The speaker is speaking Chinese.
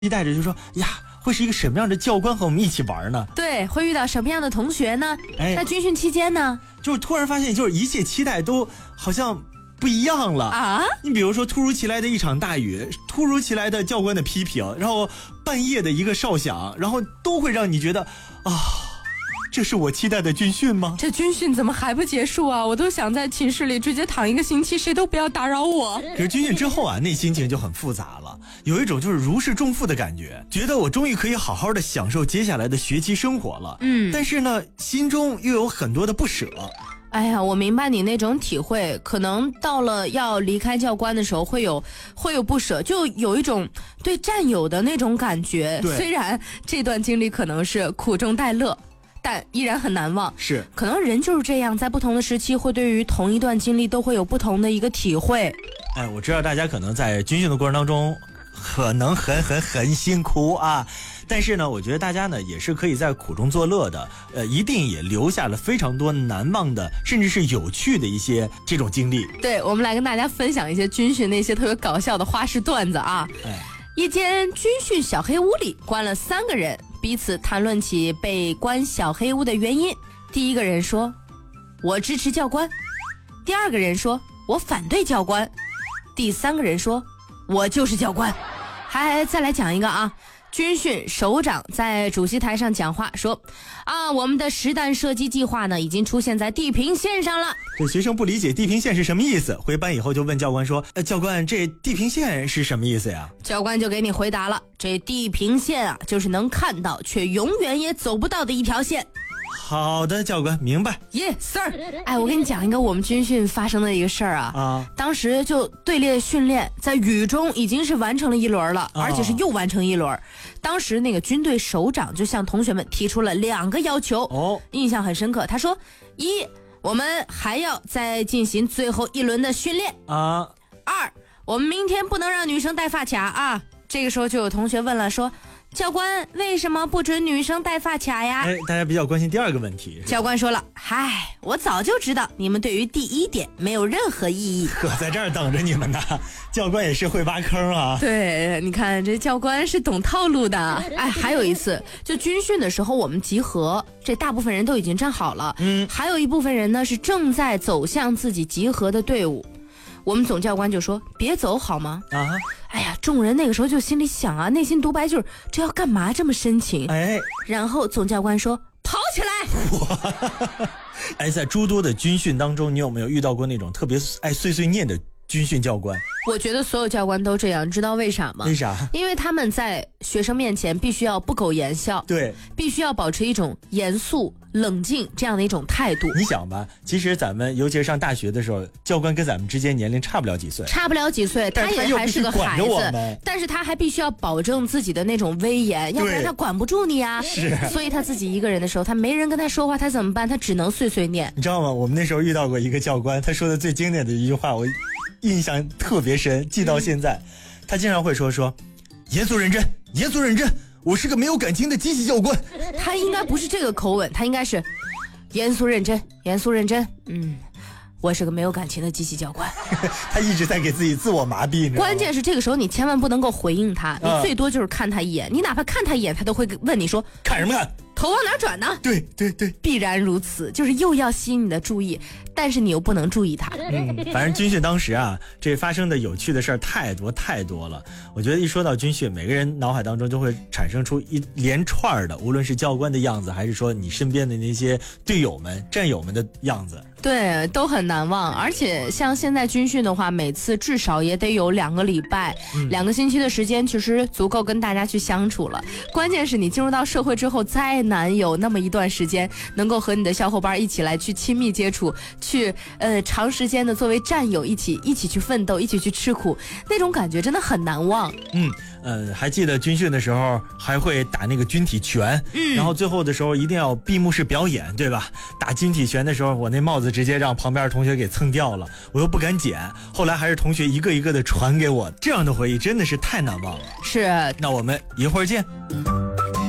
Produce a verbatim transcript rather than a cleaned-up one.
期待着就说呀，会是一个什么样的教官和我们一起玩呢？ 对，会遇到什么样的同学呢？ 哎， 在军训期间呢， 就是突然发现，就是一切期待都好像不一样了啊！ 你比如说，突如其来的一场大雨，突如其来的教官的批评，然后半夜的一个哨响，然后都会让你觉得啊。这是我期待的军训吗？ 这军训怎么还不结束啊？我都想在寝室里直接躺一个星期，谁都不要打扰我。 可是军训之后啊，那心情就很复杂了，有一种就是如释重负的感觉，觉得我终于可以好好的享受接下来的学期生活了。嗯，但是呢，心中又有很多的不舍。 哎呀，我明白你那种体会，可能到了要离开教官的时候，会有会有不舍，就有一种对战友的那种感觉。虽然这段经历可能是苦中带乐，但依然很难忘。 是， 可能人就是这样，在不同的时期会对于同一段经历都会有不同的一个体会。 哎，我知道大家可能在军训的过程当中可能很很很辛苦啊，但是呢，我觉得大家呢也是可以在苦中作乐的，呃，一定也留下了非常多难忘的，甚至是有趣的一些这种经历。 对，我们来跟大家分享一些军训那些特别搞笑的花式段子啊。哎，一间军训小黑屋里关了三个人，彼此谈论起被关小黑屋的原因。第一个人说，我支持教官；第二个人说，我反对教官；第三个人说，我就是教官。还再来讲一个啊，军训首长在主席台上讲话说啊，我们的实弹射击计划呢已经出现在地平线上了。 这学生不理解地平线是什么意思，回班以后就问教官说，呃，教官，这地平线是什么意思呀？ 教官就给你回答了，这地平线啊，就是能看到却永远也走不到的一条线。 好的，教官，明白。 Yes, sir。哎，我跟你讲一个我们军训发生的一个事儿啊。啊。当时就队列训练，在雨中已经是完成了一轮了，而且是又完成一轮。当时那个军队首长就向同学们提出了两个要求，哦，印象很深刻。他说：一，我们还要再进行最后一轮的训练啊。二，我们明天不能让女生戴发卡啊。这个时候就有同学问了，说。教官，为什么不准女生戴发卡呀？ 哎，大家比较关心第二个问题。 教官说了，嗨，我早就知道你们对于第一点没有任何意义。 可在这儿等着你们呢，教官也是会挖坑啊。 对，你看这教官是懂套路的。哎，还有一次，就军训的时候我们集合，这大部分人都已经站好了，嗯，还有一部分人呢是正在走向自己集合的队伍。我们总教官就说别走好吗？啊！哎呀，众人那个时候就心里想啊，内心独白就是这要干嘛这么深情？哎，然后总教官说跑起来！ 哎，在诸多的军训当中，你有没有遇到过那种特别爱碎碎念的军训教官？ 我觉得所有教官都这样，知道为啥吗？ 为啥？ 因为他们在学生面前必须要不苟言笑， 对， 必须要保持一种严肃冷静这样的一种态度。 你想吧，其实咱们尤其是上大学的时候，教官跟咱们之间年龄差不了几岁， 差不了几岁，他也还是个孩子，但是他还必须要保证自己的那种威严，要不然他管不住你啊。 是， 所以他自己一个人的时候，他没人跟他说话，他怎么办？他只能碎碎念。 你知道吗？我们那时候遇到过一个教官，他说的最经典的一句话，我印象特别深，记到现在。他经常会说说，严肃认真，严肃认真。我是个没有感情的机器教官。 他应该不是这个口吻，他应该是严肃认真，严肃认真。嗯，我是个没有感情的机器教官。 他一直在给自己自我麻痹。 关键是这个时候你千万不能够回应他，你最多就是看他一眼，你哪怕看他一眼，他都会问你说看什么看？ 头往哪转呢？ 对对对， 必然如此，就是又要吸引你的注意，但是你又不能注意他。 嗯，反正军训当时啊，这发生的有趣的事儿太多太多了。我觉得一说到军训，每个人脑海当中就会产生出一连串的，无论是教官的样子，还是说你身边的那些队友们、战友们的样子。 对，都很难忘。而且像现在军训的话，每次至少也得有两个礼拜、嗯、两个星期的时间，其实足够跟大家去相处了。关键是你进入到社会之后，再难有那么一段时间能够和你的小伙伴一起来去亲密接触，去呃长时间的作为战友一起一起去奋斗，一起去吃苦，那种感觉真的很难忘。 嗯呃，还记得军训的时候还会打那个军体拳，嗯，然后最后的时候一定要闭幕式表演，对吧？打军体拳的时候，我那帽子直接让旁边的同学给蹭掉了，我又不敢捡，后来还是同学一个一个的传给我，这样的回忆真的是太难忘了。 是， 那我们一会儿见。